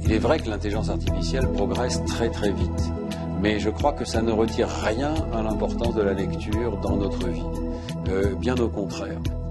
Il est vrai que l'intelligence artificielle progresse très très vite, mais je crois que ça ne retire rien à l'importance de la lecture dans notre vie, bien au contraire.